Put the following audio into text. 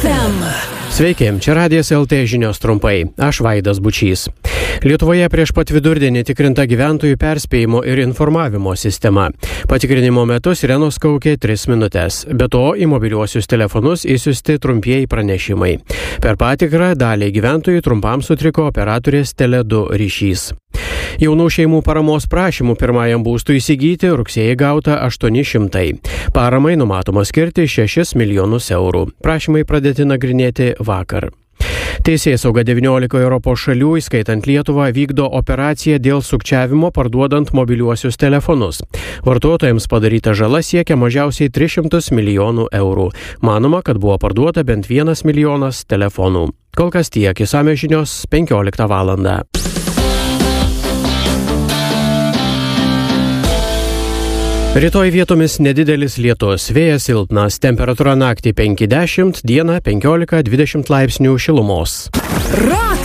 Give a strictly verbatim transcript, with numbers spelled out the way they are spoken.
ef em. Sveiki, čia Radijas el tė žinios trumpai. Aš Vaidas Bučys. Lietuvoje prieš pat vidurdienį tikrinta gyventojų perspėjimo ir informavimo sistema. Patikrinimo metu sirenos kaukė tris minutės. Be to, į mobiliuosius telefonus įsiusti trumpieji pranešimai. Per patikrą daliai gyventojų trumpam sutriko operatorės Tele du ryšys. Jaunų šeimų paramos prašymų pirmajam būstui įsigyti rugsėjį gauta aštuoni šimtai. Paramai numatoma skirti šešis milijonus eurų. Prašymai pradėti nagrinėti vakar. Teisėsauga devyniolika Europos šalių, įskaitant Lietuvą, vykdo operaciją dėl sukčiavimo parduodant mobiliuosius telefonus. Vartotojams padaryta žala siekia mažiausiai tris šimtus milijonų eurų. Manoma, kad buvo parduota bent vienas milijonas telefonų. Kol kas tiek, išsamios žinios penkioliktą valandą. Rytoj vietomis nedidelis lietus, vėjas silpnas, temperatūra naktį penki dešimt, dieną penkiolika dvidešimt laipsnių šilumos. Rock